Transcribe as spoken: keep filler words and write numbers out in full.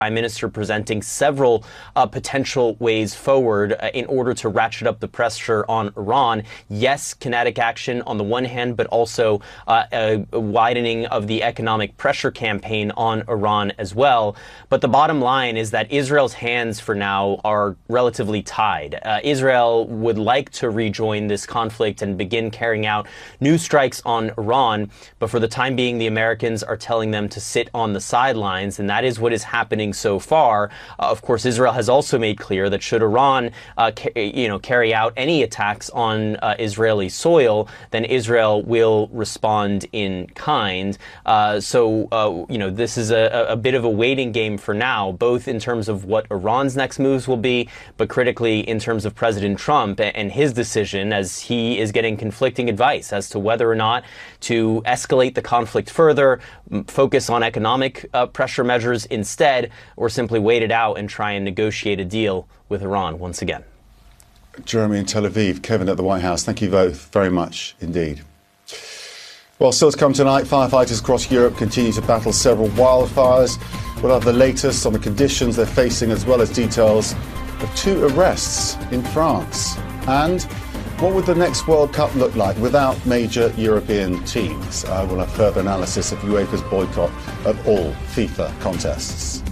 Prime Minister presenting several uh, potential ways forward uh, in order to ratchet up the pressure on Iran. Yes, kinetic action on the one hand, but also uh, a, a widening of the economic pressure campaign on Iran as well. But the bottom line is that Israel's hands for now are relatively tied. Uh, Israel would like to rejoin this conflict and begin carrying out new strikes on Iran, but for the time being, the Americans are telling them to sit on the sidelines, and that is what is happening so far. Uh, of course, Israel has also made clear that should Iran, uh, ca- you know, carry out any attacks on uh, Israeli soil, then Israel will respond in kind. Uh, so, uh, you know, this is a, a bit of a waiting game for now, both in terms of what Iran's next moves will be, but critically in terms of President Trump and his decision, as he is getting conflicting advice as to whether or not to escalate the conflict further, focus on economic uh, pressure measures instead, or simply wait it out and try and negotiate a deal with Iran once again. Jeremy in Tel Aviv, Kevin at the White House, thank you both very much indeed. Well, still to come tonight, firefighters across Europe continue to battle several wildfires. We'll have the latest on the conditions they're facing, as well as details of two arrests in France. And what would the next World Cup look like without major European teams? Uh, we'll have further analysis of UEFA's boycott of all FIFA contests.